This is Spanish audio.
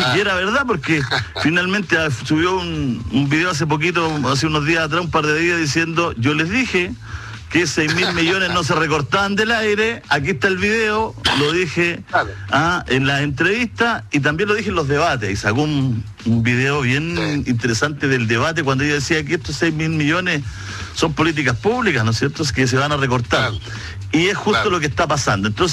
y era verdad, porque finalmente subió un video hace poquito, hace unos días atrás, un par de días, diciendo, yo les dije que 6.000 millones no se recortaban del aire, aquí está el video, lo dije en la entrevista y también lo dije en los debates, y sacó un video bien interesante del debate cuando ella decía que estos 6.000 millones son políticas públicas, ¿no es cierto?, que se van a recortar. Y es justo lo que está pasando. Entonces,